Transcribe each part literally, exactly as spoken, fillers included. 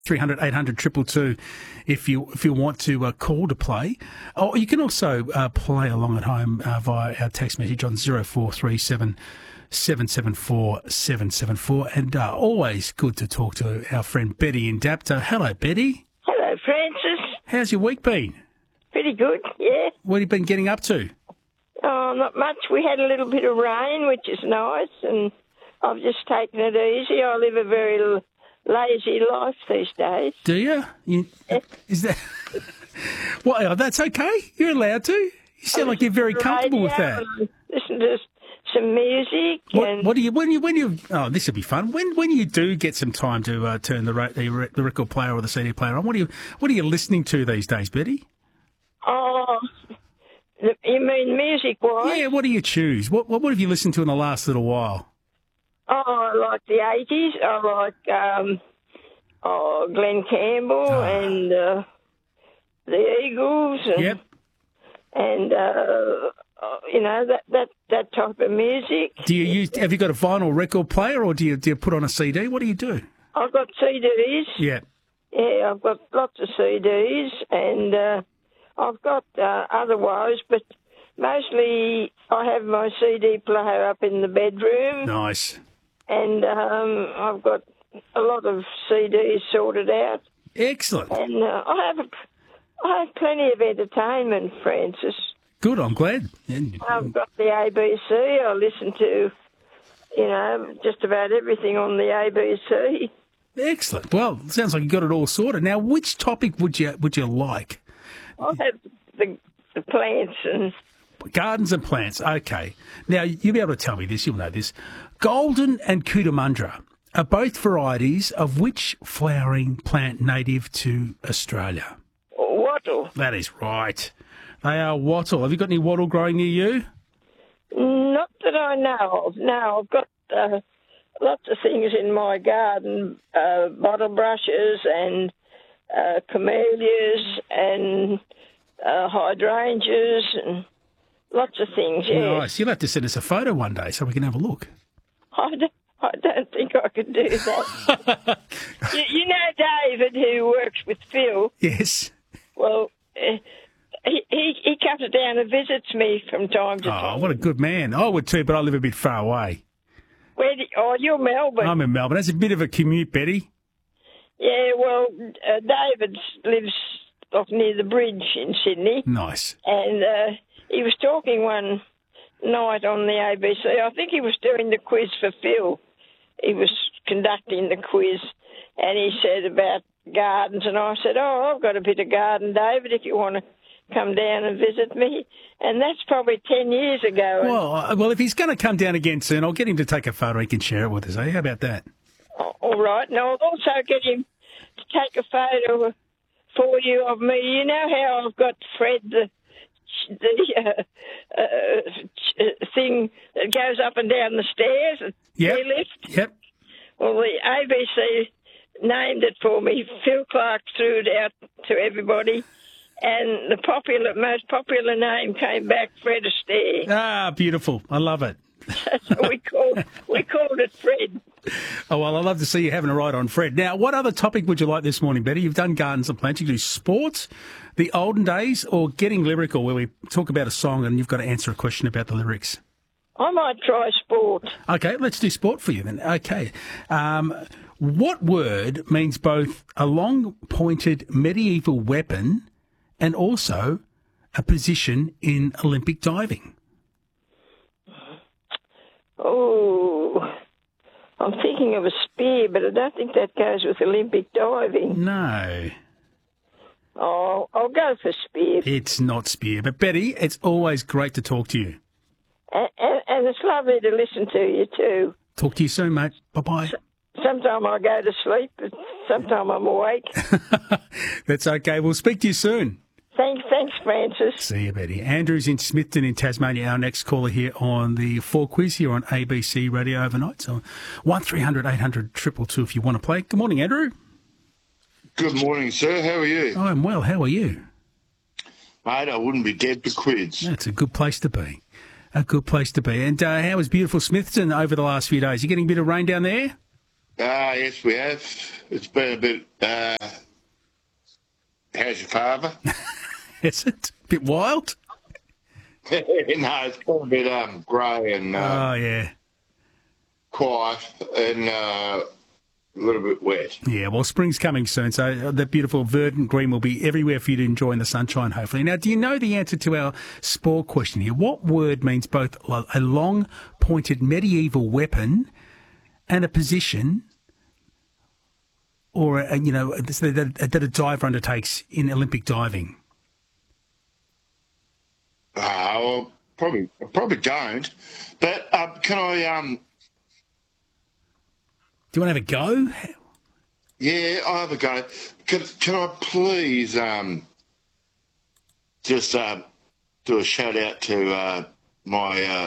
three hundred eight hundred two two two if you if you want to uh, call to play. Or you can also uh, play along at home uh, via our text message on zero four three seven seven seven four seven seven four. And uh, always good to talk to our friend Betty in Dapto. Hello, Betty. Hello, Francis. How's your week been? Pretty good, yeah. What have you been getting up to? Oh, not much. We had a little bit of rain, which is nice, and I've just taken it easy. I live a very l- lazy life these days. Do you? you is that... Well, that's okay. You're allowed to. You sound like you're very comfortable with that. Listen to some music. What, and what do you when you when you? Oh, this will be fun. When when you do get some time to uh, turn the, the the record player or the C D player on, what are you what are you listening to these days, Betty? Oh, you mean music-wise? Yeah. What do you choose? What what what have you listened to in the last little while? Oh, I like the eighties. I like um, oh Glenn Campbell Oh. and uh, the Eagles. And, Yep. And uh, uh, you know that, that that type of music. Do you use? Have you got a vinyl record player, or do you do you put on a C D? What do you do? I've got C Ds. Yeah. Yeah, I've got lots of C Ds, and uh, I've got uh, otherwise, but mostly I have my C D player up in the bedroom, Nice. and um, I've got a lot of C Ds sorted out, Excellent. and uh, I have a, I have plenty of entertainment, Francis. Good. I'm glad. And- I've got the A B C. I listen to, you know, just about everything on the A B C. Excellent. Well, sounds like you got it all sorted. Now, which topic would you would you like? I have the, the plants and Gardens and plants. Okay. Now, you'll be able to tell me this. You'll know this. Golden and Cootamundra are both varieties of which flowering plant native to Australia? wattle. That is right. They are wattle. Have you got any wattle growing near you? Not that I know of. No, I've got uh, lots of things in my garden, uh, bottle brushes and uh, camellias and uh, hydrangeas and lots of things, yeah. Nice. You'll have to send us a photo one day so we can have a look. I don't, I don't think I could do that. you, you know David, who works with Phil? Yes. Well, uh, he, he he comes down and visits me from time to Oh, time. what a good man. I would too, but I live a bit far away. Where do, oh, you're Melbourne. I'm in Melbourne. That's a bit of a commute, Betty. Yeah, well, uh, David lives off near the bridge in Sydney. Nice. And uh, he was talking one night on the A B C. I think he was doing the quiz for Phil. He was conducting the quiz, and he said about gardens, and I said, oh, I've got a bit of garden, David, if you want to come down and visit me. And that's probably ten years ago. Well, uh, well, if he's going to come down again soon, I'll get him to take a photo. He can share it with us. Eh? How about that? Oh, all right. And I'll also get him to take a photo for you of me. You know how I've got Fred, the the uh, uh, thing that goes up and down the stairs, Yep. the lift? Yep. Well, the A B C named it for me. Phil Clark threw it out to everybody, and the popular, most popular name came back Fred Astaire. Ah, beautiful. I love it. So we called we called it Fred. Oh, well, I'd love to see you having a ride on Fred. Now, what other topic would you like this morning, Betty? You've done gardens and plants. You can do sports, the olden days, or getting lyrical, where we talk about a song and you've got to answer a question about the lyrics. I might try sport. Okay, let's do sport for you then. Okay. Um, what word means both a long-pointed medieval weapon and also a position in Olympic diving? Oh, I'm thinking of a spear, but I don't think that goes with Olympic diving. No, Oh, I'll go for spear. it's not spear. But Betty, it's always great to talk to you. And, and, and it's lovely to listen to you too. Talk to you soon, mate. Bye-bye. Sometimes I go to sleep, but sometimes I'm awake. That's okay. We'll speak to you soon. Thanks, thanks, Francis. See you, Betty. Andrew's in Smithton in Tasmania, our next caller here on the Four Quiz here on A B C Radio overnight. So one three hundred eight hundred two two two if you want to play. Good morning, Andrew. Good morning, sir. How are you? I'm well. How are you? Mate, I wouldn't be dead for quids. That's a good place to be. A good place to be. And uh, how was beautiful Smithton over the last few days? You getting a bit of rain down there? Ah, yes, we have. It's been a bit. Uh, how's your father? Is it a bit wild? No, it's been a bit um, grey and uh, Oh, yeah. quiet and uh, a little bit wet. Yeah, well, spring's coming soon, so the beautiful verdant green will be everywhere for you to enjoy in the sunshine, hopefully. Now, do you know the answer to our sport question here? What word means both a long-pointed medieval weapon and a position, or, a, you know, that, that a diver undertakes in Olympic diving? Ah, well, probably, I probably don't. But um, can I? Um, Do you want to have a go? yeah, I'll have a go. Can, can I please um, just uh, do a shout out to uh, my uh,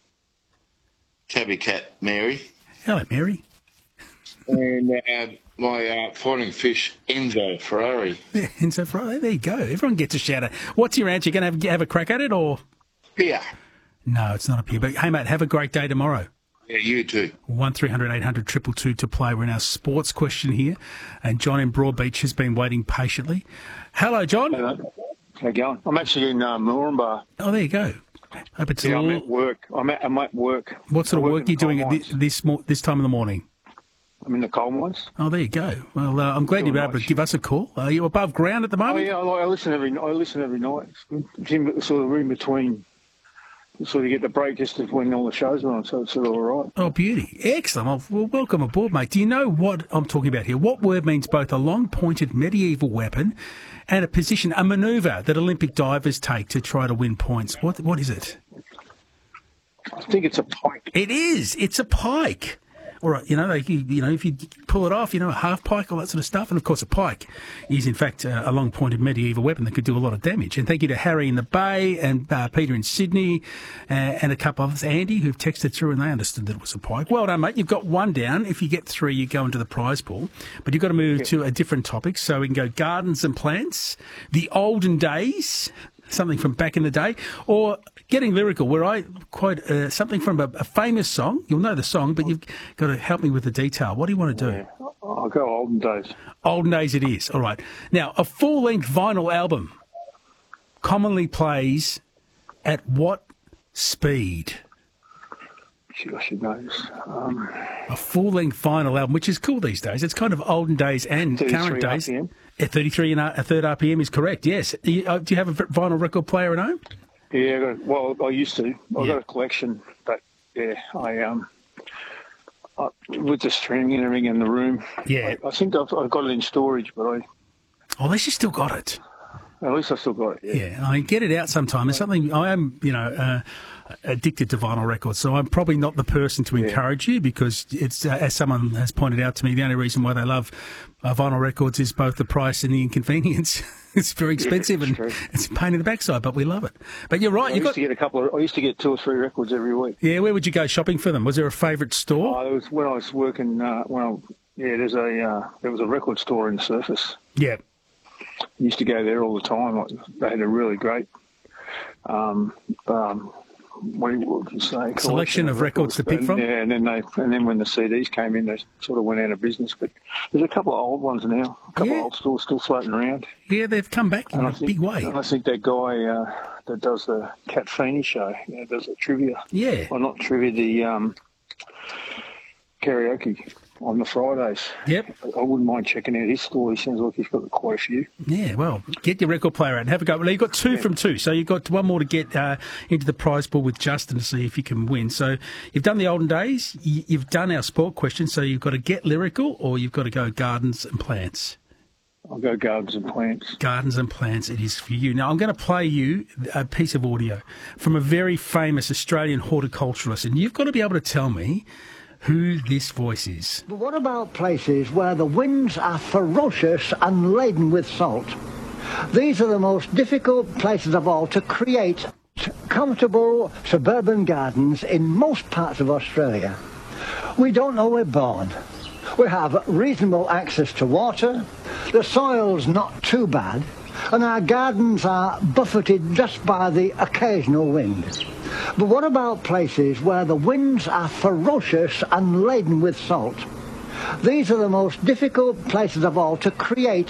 tabby cat Mary Hello, Mary. and uh, my uh, fighting fish Enzo Ferrari. Yeah, and so Friday, there you go. Everyone gets a shout out. What's your answer? You going to have, have a crack at it, or? Yeah, No, it's not up here. But hey, mate, have a great day tomorrow. yeah, you too. One three hundred eight hundred two two two to play. We're in our sports question here, and John in Broadbeach has been waiting patiently. Hello, John. Hello. How you going? I'm actually in uh, Moranbah. Oh, there you go. Hope it's a Yeah, I'm little... at work. I'm at, I'm at work. What sort I of work work are you in the doing coal at this, mines. this mo- this time of the morning? I'm in the coal mines. Oh, there you go. Well, uh, I'm glad Doing you've been able to nice. give us a call. Are you above ground at the Oh moment? yeah, I, I listen every I listen every night. It's good. It's in sort of in between. Sort of get the break just when all the shows are on, so it's sort of all right. Oh, beauty. Excellent. Well, well, welcome aboard, mate. Do you know what I'm talking about here? What word means both a long-pointed medieval weapon and a position, a manoeuvre that Olympic divers take to try to win points? What What is it? I think it's a pike. It is. It's a pike. All right, you know, like you, you know, if you pull it off, you know, a half pike, all that sort of stuff. And of course, a pike is in fact uh, a long-pointed medieval weapon that could do a lot of damage. And thank you to Harry in the Bay and uh, Peter in Sydney uh, and a couple of us, Andy, who've texted through and they understood that it was a pike. Well done, mate. You've got one down. If you get three, you go into the prize pool. But you've got to move to a different topic. So we can go gardens and plants, the olden days, something from back in the day, or getting lyrical, where I quote uh, something from a, a famous song. You'll know the song, but you've got to help me with the detail. What do you want to do? Yeah, I'll go olden days. Olden days it is. All right. Now, a full-length vinyl album commonly plays at what speed? Shit, I should know this. Um, A full-length vinyl album, which is cool these days. It's kind of olden days and current thirty-three days. R P M. Yeah, thirty-three and a, a third R P M is correct, yes. Do you, uh, do you have a v- vinyl record player at home? Yeah, I got, well, I used to. I've Yeah. got a collection, but yeah, I um, I, with the streaming and everything in the room. Yeah. I, I think I've, I've got it in storage, but I Oh, at least you still got it. at least I still got it. Yeah. Yeah, I mean, get it out sometime. It's something I am, you know, uh, addicted to vinyl records, so I'm probably not the person to encourage you because it's, uh, as someone has pointed out to me, the only reason why they love uh, vinyl records is both the price and the inconvenience. It's very expensive it's and true. it's a pain in the backside, but we love it. But you're right. I You used got to get a couple of. I used to get two or three records every week. yeah. Where would you go shopping for them? Was there a favourite store? Oh, it was when I was working. Uh, when I yeah, there's a uh, there was a record store in Surface. Yeah. I used to go there all the time. Like, they had a really great um, um, what would you say? Selection of records to pick And- from? Yeah, and then they and then when the C Ds came in, they sort of went out of business. But there's a couple of old ones now. A couple Yeah. of old stores still floating around. Yeah, they've come back in And I a think, big way. and I think that guy uh, that does the Cat Feeney show, you know, does the trivia. Yeah. Well, not trivia, the um, karaoke on the Fridays. Yep. I wouldn't mind checking out his store. He sounds like he's got quite a few. Yeah, well, get your record player out and have a go. Well, you've got two from two, so you've got one more to get uh, into the prize pool with Justin to see if you can win. So you've done the olden days, y- you've done our sport question, so you've got to get lyrical or you've got to go gardens and plants. I'll go gardens and plants. Gardens and plants, it is for you. Now, I'm going to play you a piece of audio from a very famous Australian horticulturalist, and you've got to be able to tell me who this voice is. But what about places where the winds are ferocious and laden with salt? These are the most difficult places of all to create comfortable suburban gardens in most parts of Australia. We don't know we're born. We have reasonable access to water, the soil's not too bad, and our gardens are buffeted just by the occasional wind. But what about places where the winds are ferocious and laden with salt? These are the most difficult places of all to create